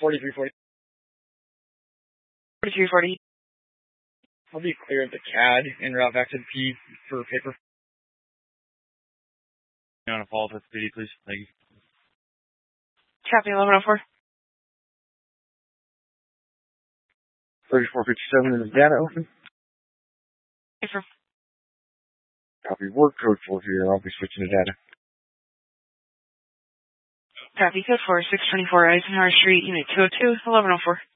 4340. 4340. I'll be clear of the CAD and route back to the P for paper. You want to follow up with PD, please? Thank you. Copy 1104. 3457 is data open. Affirm. Copy work code 4 here. I'll be switching to data. Copy code 4, 624 Eisenhower Street, Unit 202, 1104.